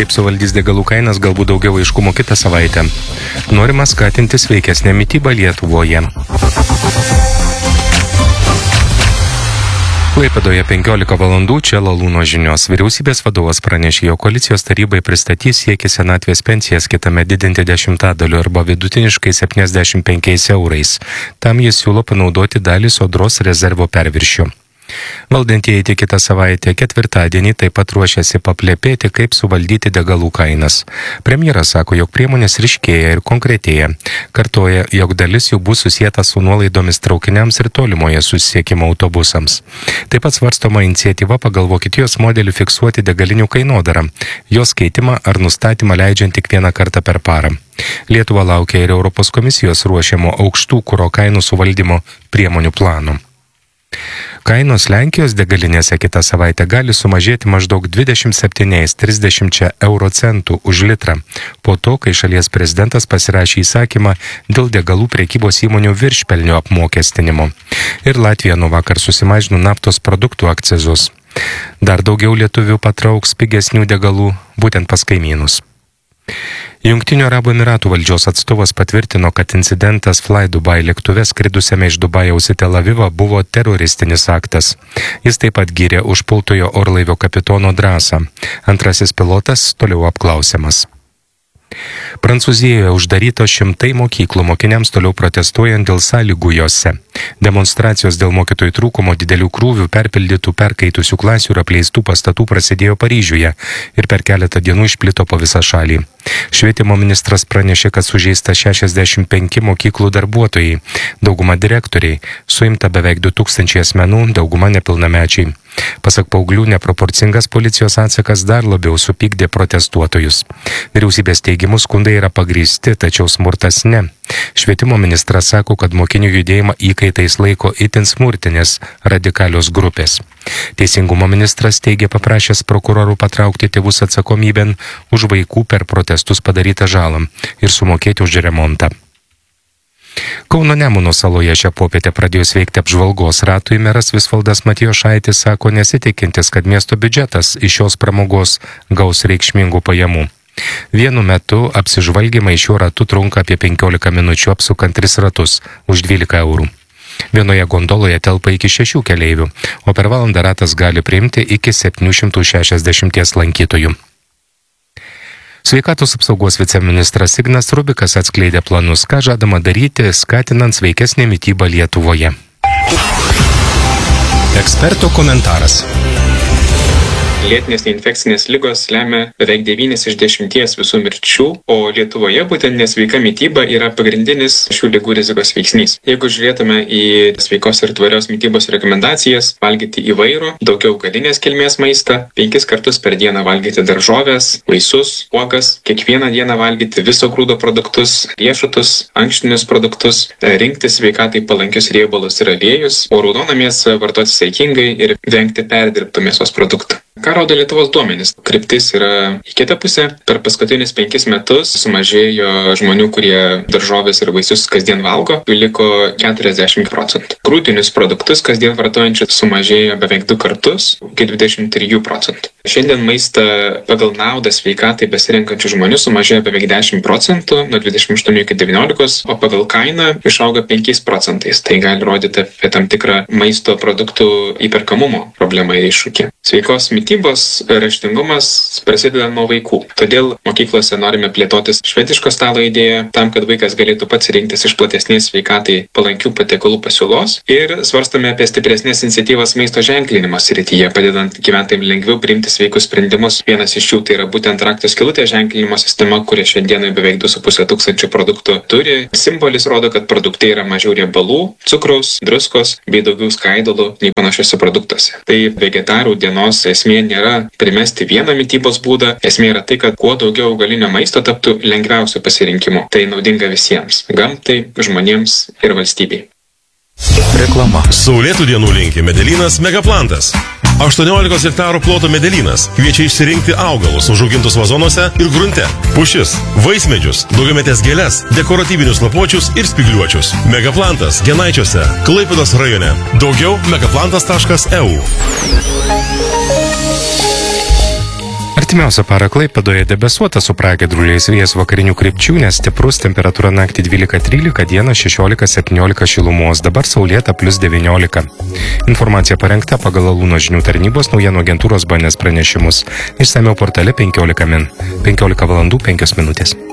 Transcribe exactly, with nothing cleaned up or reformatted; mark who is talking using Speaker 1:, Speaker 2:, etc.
Speaker 1: Kaip suvaldys degalų kainas, galbūt daugiau aiškumo kitą savaitę. Norima skatinti sveikesnę mitybą Lietuvoje. Klaipėdoje penkiolika valandų, čia Lalūno žinios. Vyriausybės vadovas pranešė, jo koalicijos tarybai pristatys siekį senatvės pensijas kitame didinti dešimtadaliu arba vidutiniškai septyniasdešimt penkiais eurais. Tam jis siūlo panaudoti dalį sodros rezervo perviršių. Valdantieji tik kitą savaitę ketvirtadienį taip pat ruošiasi paplepėti, kaip suvaldyti degalų kainas. Premjeras sako, jog priemonės ryškėja ir konkretėja. Kartoja, jog dalis jų bus susieta su nuolaidomis traukiniams ir tolimoje susisiekimo autobusams. Taip pat svarstoma iniciatyva pagal Vokietijos modelį fiksuoti degalinių kainodarą, jos keitimą ar nustatymą leidžiant tik vieną kartą per parą. Lietuva laukia ir Europos komisijos ruošiamo aukštų kuro kainų suvaldymo priemonių plano. Kainos Lenkijos degalinėse kitą savaitę gali sumažėti maždaug dvidešimt septyni trisdešimt euro centų už litrą, po to, kai šalies prezidentas pasirašė įsakymą dėl degalų prekybos įmonių viršpelnio apmokestinimo. Ir Latvija nuo vakar susimažino naftos produktų akcizus. Dar daugiau lietuvių patrauks pigesnių degalų būtent pas kaimynus. Jungtinių Arabų Emiratų valdžios atstovas patvirtino, kad incidentas Fly Dubai lėktuve skridusiame iš Dubajaus į Tel Avivą buvo teroristinis aktas. Jis taip pat gyrė užpultojo orlaivio kapitono drąsą. Antrasis pilotas toliau apklausiamas. Prancūzijoje uždarytos šimtai mokyklų mokiniams toliau protestuojant dėl sąlygų jose. Demonstracijos dėl mokytojų trūkumo, didelių krūvių, perpildytų, perkaitusių klasių ir apleistų pastatų prasidėjo Paryžiuje ir per keletą dienų išplito po visą šalį. Švietimo ministras pranešė, kad sužeista šešiasdešimt penki mokyklų darbuotojai, dauguma direktoriai, suimta beveik du tūkstančiai asmenų, dauguma nepilnamečiai. Pasak paauglių, neproporcingas policijos atsakas dar labiau supykdė protestuotojus. Vyriausybės teigimu skundai yra pagrįsti, tačiau smurtas ne. Švietimo ministras sako, kad mokinių judėjimą įkaitais laiko itin smurtinės radikalios grupės. Teisingumo ministras teigia paprašęs prokurorų patraukti tėvus atsakomybėn už vaikų per protestus padarytą žalą ir sumokėti už remontą. Kauno Nemuno saloje šią popietę pradėjo veikti apžvalgos ratui. Meras Visvaldas Matijošaitis sako nesitikintis, kad miesto biudžetas iš šios pramogos gaus reikšmingų pajamų. Vienu metu apsižvalgymai šiuo ratu trunka apie penkiolika minučių, apsukant tris ratus už dvylika eurų. Vienoje gondoloje telpa iki šešių keleivių, o per valandą ratas gali priimti iki septynių šimtų šešiasdešimt lankytojų. Sveikatos apsaugos viceministras Ignas Rubikas atskleidė planus, ką žadama daryti, skatinant sveikesnę mitybą Lietuvoje. Eksperto komentaras.
Speaker 2: Lėtinės neinfekcinės ligos lemia beveik devynis iš dešimties visų mirčių, o Lietuvoje būtent nesveika mityba yra pagrindinis šių ligų rizikos veiksnys. Jeigu žiūrėtume į sveikos ir tvarios mitybos rekomendacijas, valgyti įvairų, daugiau augalinės kilmės maistą, penkis kartus per dieną valgyti daržoves, vaisius, uogas, kiekvieną dieną valgyti viso grūdo produktus, riešutus, ankštinius produktus, rinkti sveikatai palankius riebalus ir aliejus, o raudoną mėsą vartoti saikingai ir vengti perdirbtų mėsos produktų. Ką rodo Lietuvos duomenys? Kryptis yra į kitą pusę. Per paskutinius penkis metus sumažėjo žmonių, kurie daržovės ir vaisius kasdien valgo, jų liko keturiasdešimt procentų. Grūdinius produktus kasdien vartojančių sumažėjo beveik du kartus, iki dvidešimt trijų procentų. Šiandien maistą pagal naudą sveikatai besirenkančių žmonių sumažėjo beveik dešimt procentų, nuo dvidešimt aštuonių iki devyniolikos, o pagal kainą išauga penkiais procentais. Tai gali rodyti apie tam tikrą maisto produktų įperkamumo problemą ir iššūkį. Sveikos mitybos raštingumas prasideda nuo vaikų. Todėl mokyklose norime plėtotis švediško stalo idėją, tam, kad vaikas galėtų pats rinktis iš platesnės sveikatai palankių patiekalų pasiūlos, ir svarstame apie stipresnės iniciatyvas maisto ženklinimo srityje, padedant gyventojams lengviau priimti sveikus sprendimus. Vienas iš jų tai yra būtent rakto skylutės ženklinimo sistema, kuria šiandienai beveik du su puse tūkstančio produktų turi. Simbolis rodo, kad produktai yra mažiau riebalų, cukraus, druskos bei daugiau skaidulų nei panašiuose produktuose. Tai vegetarų dienos esmė nėra primesti vieną mitybos būdą, esmė yra tai, kad kuo daugiau augalinio maisto taptų lengviausiu pasirinkimu. Tai naudinga visiems - gamtai, žmonėms ir valstybei.
Speaker 3: Reklama. Saulėtų dienų linki Medelynas Megaplantas. aštuoniolikos hektarų ploto Medelynas kviečia išsirinkti augalus užaugintus vazonuose ir grunte, pušis, vaismedžius, daugiametės gėles, dekoratyvinius lapuočius ir spygliuočius. Megaplantas Genaičiuose, Klaipėdos rajone. Daugiau megaplantas taškas e u.
Speaker 1: Artimiausia parą Klaipėdoje debesuota su pragiedruliais, vėjas vakarinių krypčių, nestiprus, temperatūra naktį dvylika trylika, dieną šešiolika septyniolika šilumos, dabar saulėta plius devyniolika. Informacija parengta pagal Alūno žinių tarnybos naujienų agentūros B N S pranešimus. Išsamiau portale penkiolika min. penkiolika valandų penkios minutės.